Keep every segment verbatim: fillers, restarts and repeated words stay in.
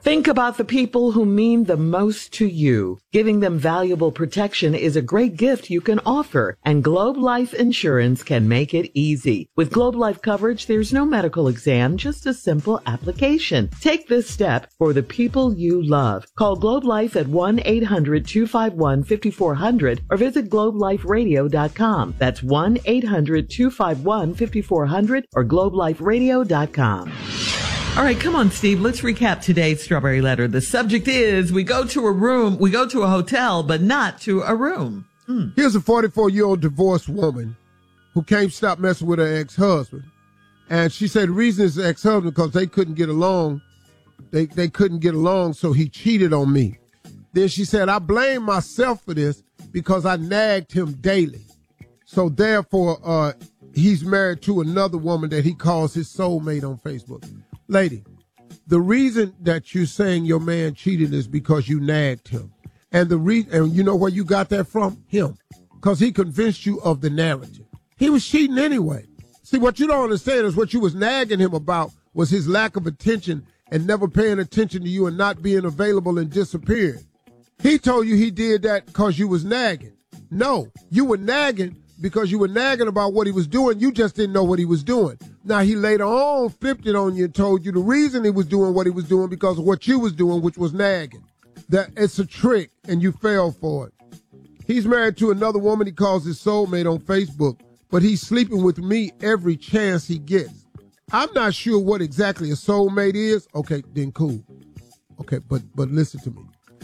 Think about the people who mean the most to you. Giving them valuable protection is a great gift you can offer, and Globe Life Insurance can make it easy. With Globe Life coverage, there's no medical exam, just a simple application. Take this step for the people you love. Call Globe Life at one eight hundred two five one five four zero zero or visit globe life radio dot com. That's one eight hundred two five one five four zero zero or globe life radio dot com. All right, come on, Steve. Let's recap today's Strawberry Letter. The subject is we go to a room, we go to a hotel, but not to a room. Mm. Here's a forty-four-year-old divorced woman who can't stop messing with her ex-husband. And she said the reason is the ex-husband because they couldn't get along. They, they couldn't get along, so he cheated on me. Then she said, I blame myself for this because I nagged him daily. So therefore, uh, he's married to another woman that he calls his soulmate on Facebook. Lady, the reason that you're saying your man cheated is because you nagged him. And the re- and you know where you got that from? Him. Because he convinced you of the narrative. He was cheating anyway. See, what you don't understand is what you was nagging him about was his lack of attention and never paying attention to you and not being available and disappearing. He told you he did that because you was nagging. No, you were nagging because you were nagging about what he was doing. You just didn't know what he was doing. Now, he later on flipped it on you and told you the reason he was doing what he was doing because of what you was doing, which was nagging. That it's a trick, and you fell for it. He's married to another woman he calls his soulmate on Facebook, but he's sleeping with me every chance he gets. I'm not sure what exactly a soulmate is. Okay, then cool. Okay, but but listen to me.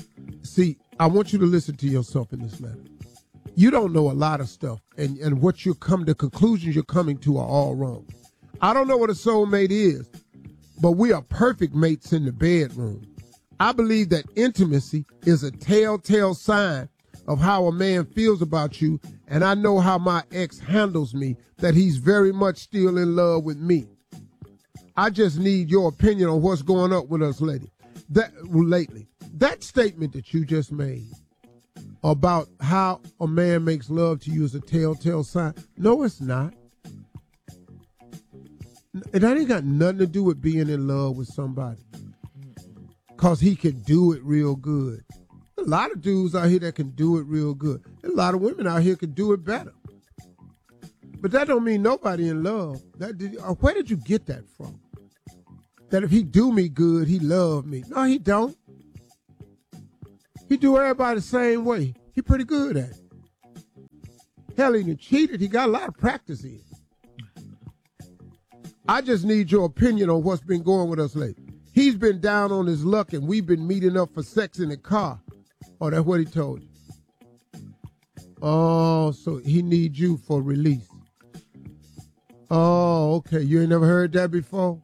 See, I want you to listen to yourself in this matter. You don't know a lot of stuff, and, and what you come, the conclusions you're coming to are all wrong. I don't know what a soulmate is, but we are perfect mates in the bedroom. I believe that intimacy is a telltale sign of how a man feels about you, and I know how my ex handles me, that he's very much still in love with me. I just need your opinion on what's going on with us, lady. That lately, that statement that you just made about how a man makes love to you is a telltale sign. No, it's not. And that ain't got nothing to do with being in love with somebody. Because he can do it real good. A lot of dudes out here that can do it real good. A lot of women out here can do it better. But that don't mean nobody in love. That did, where did you get that from? That if he do me good, he love me. No, he don't. He do everybody the same way. He pretty good at it. Hell, he done cheated. He got a lot of practice in. I just need your opinion on what's been going with us lately. He's been down on his luck, and we've been meeting up for sex in the car. Oh, that's what he told you. Oh, so he needs you for release. Oh, okay. You ain't never heard that before?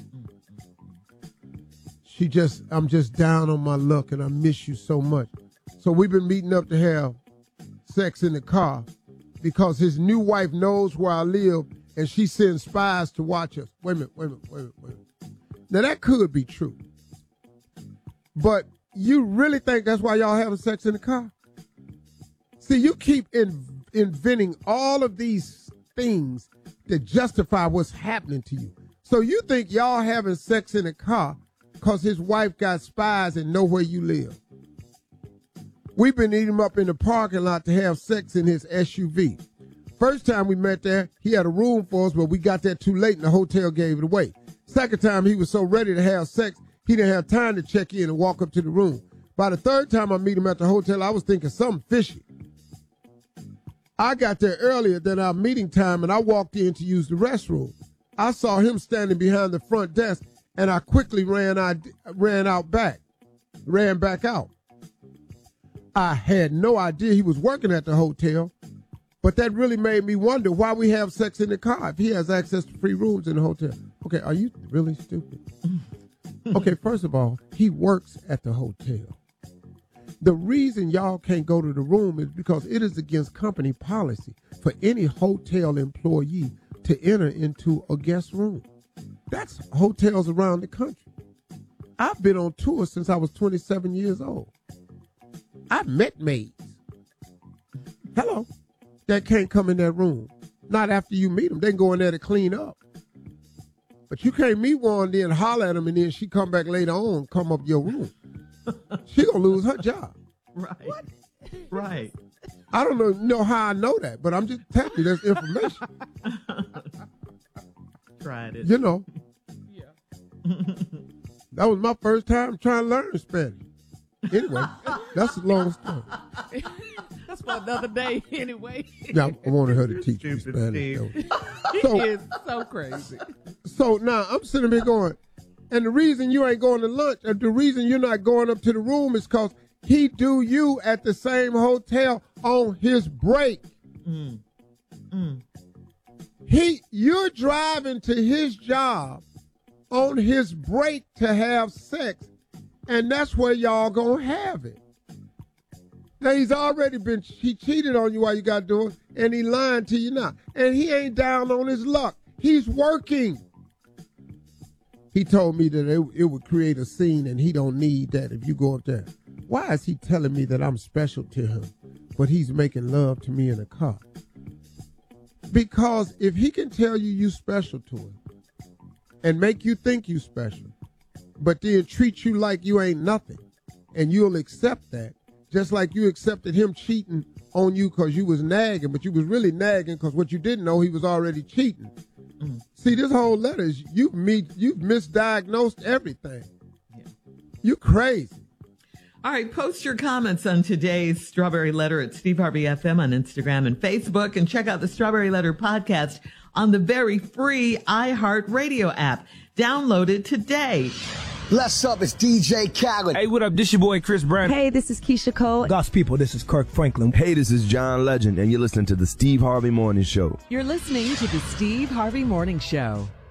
She just, I'm just down on my luck, and I miss you so much. So we've been meeting up to have sex in the car because his new wife knows where I live, and she sends spies to watch us. Wait a minute, wait a minute, wait a minute, wait a minute. Now, that could be true. But you really think that's why y'all having sex in the car? See, you keep in, inventing all of these things that justify what's happening to you. So you think y'all having sex in the car because his wife got spies and know where you live. We've been eating him up in the parking lot to have sex in his S U V. First time we met there, he had a room for us, but we got there too late and the hotel gave it away. Second time, he was so ready to have sex, he didn't have time to check in and walk up to the room. By the third time I meet him at the hotel, I was thinking something fishy. I got there earlier than our meeting time, and I walked in to use the restroom. I saw him standing behind the front desk, and I quickly ran out, ran out back, ran back out. I had no idea he was working at the hotel, but that really made me wonder why we have sex in the car if he has access to free rooms in the hotel. Okay, are you really stupid? Okay, first of all, he works at the hotel. The reason y'all can't go to the room is because it is against company policy for any hotel employee to enter into a guest room. That's hotels around the country. I've been on tour since I was twenty-seven years old. I've met maids. Hello. That can't come in that room. Not after you meet them. They can go in there to clean up. But you can't meet one, then holler at him, and then she come back later on, come up your room. She gonna lose her job. Right. What? Right. I don't know, know how I know that, but I'm just telling you that's information. Tried it. You know. Yeah. That was my first time trying to learn Spanish. Anyway, that's a long story. That's for another day anyway. Yeah, I wanted her to teach me Spanish. So, he is so crazy. So now I'm sitting there going, and the reason you ain't going to lunch, and the reason you're not going up to the room is because he do you at the same hotel on his break. Mm. Mm. He, you're driving to his job on his break to have sex, and that's where y'all gonna have it. Now he's already been, he cheated on you while you got doing, and he lying to you now, and he ain't down on his luck. He's working. He told me that it, it would create a scene, and he don't need that if you go up there. Why is he telling me that I'm special to him, but he's making love to me in a car? Because if he can tell you you special to him and make you think you special, but then treat you like you ain't nothing, and you'll accept that, just like you accepted him cheating on you because you was nagging, but you was really nagging because what you didn't know, he was already cheating. Mm. See, this whole letter is, you've, me, you've misdiagnosed everything. Yeah. You crazy. All right, post your comments on today's Strawberry Letter at Steve Harvey F M on Instagram and Facebook, and check out the Strawberry Letter podcast on the very free iHeartRadio app. Download it today. Bless up, it's D J Khaled. Hey, what up? This your boy Chris Brown. Hey, this is Keisha Cole. God's people, this is Kirk Franklin. Hey, this is John Legend, and you're listening to the Steve Harvey Morning Show. You're listening to the Steve Harvey Morning Show.